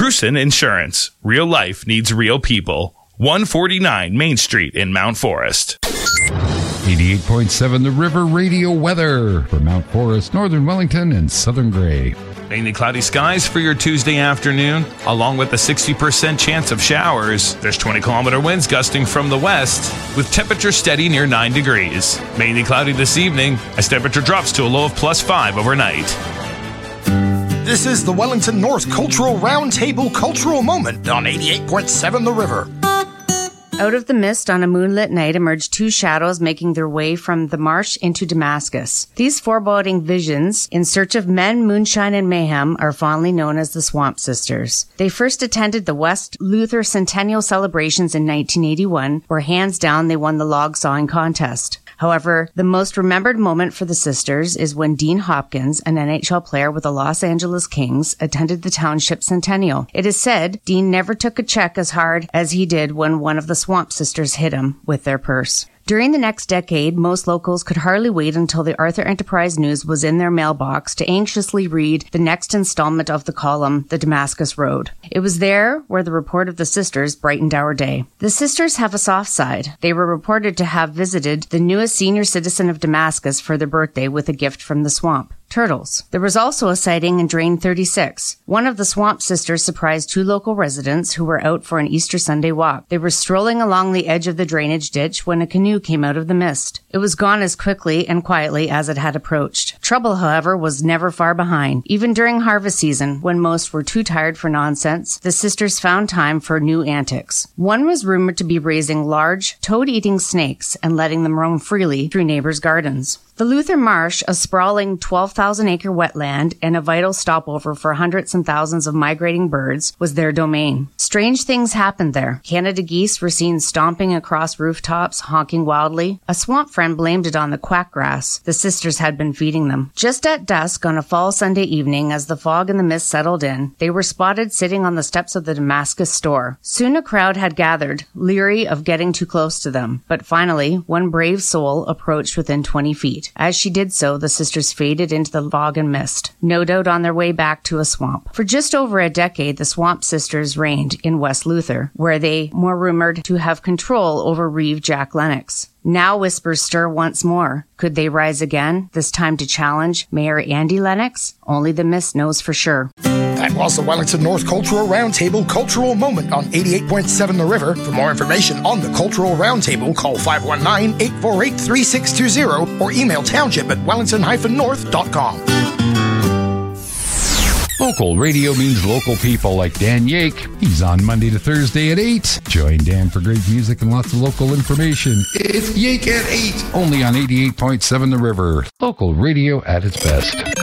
Prusen Insurance. Real life needs real people. 149 Main Street in Mount Forest. 88.7 The River radio weather for Mount Forest, Northern Wellington, and Southern Gray. Mainly cloudy skies for your Tuesday afternoon, along with a 60% chance of showers. There's 20-kilometer winds gusting from the west, with temperature steady near 9 degrees. Mainly cloudy this evening, as temperature drops to a low of +5 overnight. This is the Wellington North Cultural Roundtable Cultural Moment on 88.7 The River. Out of the mist on a moonlit night emerged two shadows making their way from the marsh into Damascus. These foreboding visions, in search of men, moonshine, and mayhem, are fondly known as the Swamp Sisters. They first attended the West Luther Centennial celebrations in 1981, where hands down they won the log sawing contest. However, the most remembered moment for the sisters is when Dean Hopkins, an NHL player with the Los Angeles Kings, attended the township centennial. It is said Dean never took a check as hard as he did when one of the Swamp Sisters hit him with their purse. During the next decade, most locals could hardly wait until the Arthur Enterprise News was in their mailbox to anxiously read the next installment of the column, The Damascus Road. It was there where the report of the sisters brightened our day. The sisters have a soft side. They were reported to have visited the newest senior citizen of Damascus for their birthday with a gift from the swamp. Turtles. There was also a sighting in Drain 36. One of the Swamp Sisters surprised two local residents who were out for an Easter Sunday walk. They were strolling along the edge of the drainage ditch when a canoe came out of the mist. It was gone as quickly and quietly as it had approached. Trouble, however, was never far behind. Even during harvest season, when most were too tired for nonsense, the sisters found time for new antics. One was rumored to be raising large, toad-eating snakes and letting them roam freely through neighbors' gardens. The Luther Marsh, a sprawling 12,000-acre wetland and a vital stopover for hundreds and thousands of migrating birds, was their domain. Strange things happened there. Canada geese were seen stomping across rooftops, honking wildly. A swamp friend blamed it on the quack grass the sisters had been feeding them. Just at dusk on a fall Sunday evening, as the fog and the mist settled in, they were spotted sitting on the steps of the Damascus store. Soon a crowd had gathered, leery of getting too close to them. But finally, one brave soul approached within 20 feet. As she did so, the sisters faded into the fog and mist, no doubt on their way back to a swamp. For just over a decade, the Swamp Sisters reigned in West Luther, where they were rumored to have control over Reeve Jack Lennox. Now whispers stir once more. Could they rise again, this time to challenge Mayor Andy Lennox? Only the mist knows for sure. That was the Wellington North Cultural Roundtable Cultural Moment on 88.7 The River. For more information on the Cultural Roundtable, call 519-848-3620 or email township@wellington-north.com. Local radio means local people like Dan Yake. He's on Monday to Thursday at 8. Join Dan for great music and lots of local information. It's Yake at 8, only on 88.7 The River. Local radio at its best.